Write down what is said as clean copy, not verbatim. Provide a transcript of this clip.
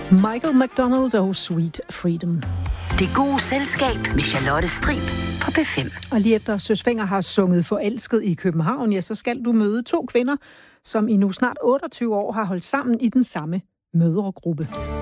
Michael McDonald og Sweet Freedom. Det gode selskab med Charlotte Strib på P5. Og lige efter Søs Fenger har sunget Forelsket i København, ja, så skal du møde 2 kvinder, som i nu snart 28 år har holdt sammen i den samme mødregruppe.